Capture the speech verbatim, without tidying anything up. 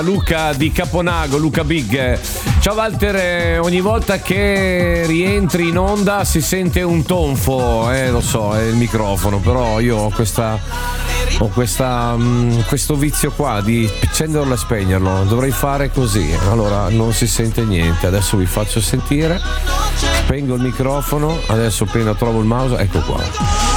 Luca di Caponago, Luca Big. Ciao Walter, ogni volta che rientri in onda si sente un tonfo, eh lo so, è il microfono, però io ho questa ho questa mh, questo vizio qua di accenderlo e spegnerlo, dovrei fare così, allora non si sente niente. Adesso vi faccio sentire, spengo il microfono, adesso appena trovo il mouse, ecco qua.